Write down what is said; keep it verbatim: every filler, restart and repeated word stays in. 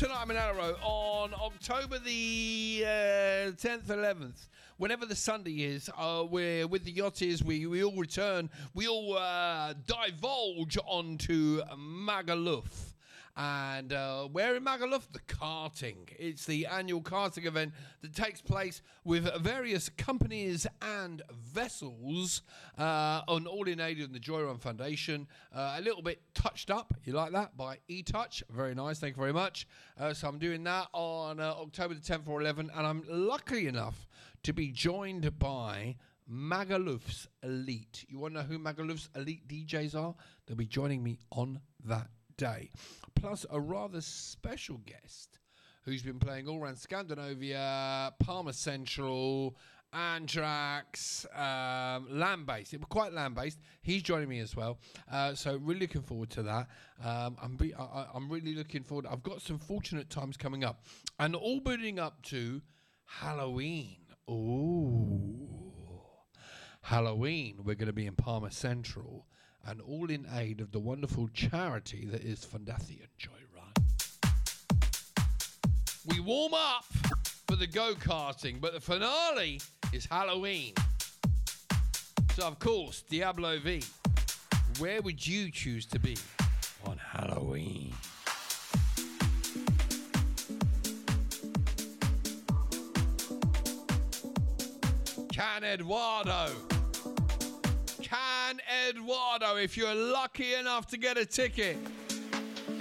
tonight I'm in Arrow on October the uh, tenth, eleventh. Whenever the Sunday is, uh, we're with the Yachties. We, we all return. We all uh, divulge onto Magaluf. And uh, where in Magaluf? The karting. It's the annual karting event that takes place with various companies and vessels uh, on all in aid of the Joy Run Foundation. Uh, a little bit touched up, you like that, by eTouch. Very nice, thank you very much. Uh, so I'm doing that on uh, October the tenth or eleventh, and I'm lucky enough to be joined by Magaluf's Elite. You want to know who Magaluf's Elite D Js are? They'll be joining me on that day, plus a rather special guest who's been playing all around Scandinavia, Palmer Central, Andrax, um, land-based. It was quite land-based. He's joining me as well, uh, so really looking forward to that. Um, I'm, be- I- I'm really looking forward. I've got some fortunate times coming up, and all building up to Halloween. Ooh, Halloween. We're going to be in Palmer Central, and all in aid of the wonderful charity that is Fundación Joy Run. We warm up for the go-karting, but the finale is Halloween. So, of course, Diablo V, where would you choose to be on Halloween? Can Eduardo... Can Eduardo, if you're lucky enough to get a ticket